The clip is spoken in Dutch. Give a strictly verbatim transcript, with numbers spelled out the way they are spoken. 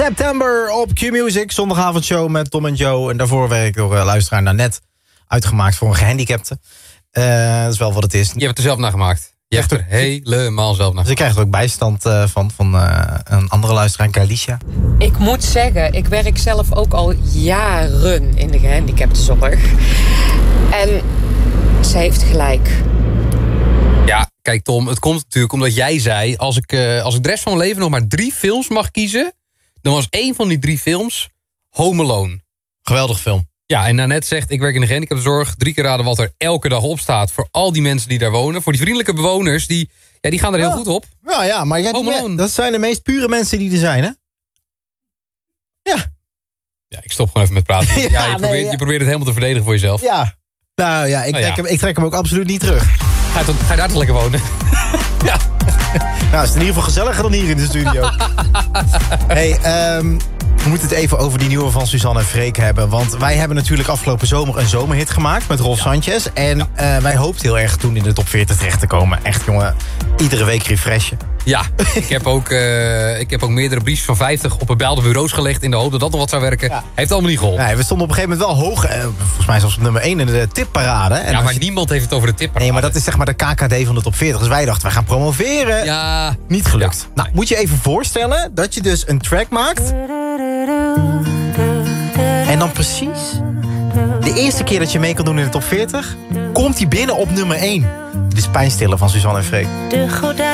September op Q-Music. Zondagavondshow met Tom en Joe. En daarvoor werd ik door uh, luisteraar naar net uitgemaakt voor een gehandicapte. Uh, dat is wel wat het is. Je hebt het er zelf naar gemaakt. Je hebt er helemaal zelf naar. Dus ik krijg er ook bijstand uh, van, van uh, een andere luisteraar, Kalisha. Ik moet zeggen, ik werk zelf ook al jaren in de gehandicaptenzorg. En ze heeft gelijk. Ja, kijk Tom, het komt natuurlijk omdat jij zei... als ik, uh, als ik de rest van mijn leven nog maar drie films mag kiezen... dan was één van die drie films Home Alone. Geweldig film. Ja, en Nanette zegt, ik werk in de gehandicaptenzorg. Drie keer raden wat er elke dag op staat voor al die mensen die daar wonen. Voor die vriendelijke bewoners, die, ja, die gaan er heel ja. goed op. Ja, ja, maar jij, me, dat zijn de meest pure mensen die er zijn, hè? Ja. Ja, ik stop gewoon even met praten. ja, ja, je, nee, probeert, ja. je probeert het helemaal te verdedigen voor jezelf. Ja. Nou ja, ik, nou, trek, ja. Hem, ik trek hem ook absoluut niet terug. Ga je, tot, ga je daar toch lekker wonen? ja. Nou, is het in ieder geval gezelliger dan hier in de studio. hey, um, we moeten het even over die nieuwe van Suzanne en Freek hebben. Want wij hebben natuurlijk afgelopen zomer een zomerhit gemaakt met Rolf ja. Sanchez. En ja. uh, wij hoopten heel erg toen in de top veertig terecht te komen. Echt, jongen, iedere week refreshen. Ja, ik heb ook, uh, ik heb ook meerdere briefjes van vijftig op bepaalde bureaus gelegd... in de hoop dat dat nog wat zou werken. Ja. Heeft allemaal niet geholpen. Nee, we stonden op een gegeven moment wel hoog. Uh, volgens mij zelfs op nummer één in de tipparade. En ja, maar je... niemand heeft het over de tipparade. Nee, maar dat is zeg maar de K K D van de top veertig. Dus wij dachten, wij gaan promoveren. Ja. Niet gelukt. Ja. Nou, moet je even voorstellen dat je dus een track maakt... en dan precies de eerste keer dat je mee kan doen in de top veertig... komt hij binnen op nummer één. Dit is Pijnstiller van Suzanne en Freek.